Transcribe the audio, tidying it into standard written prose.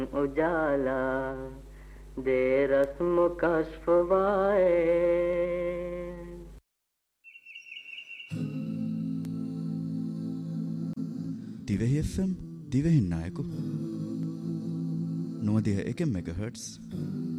उजाला दे रस्म कश्फवाए। Divehi FM, Divehi Nayaku 91 MHz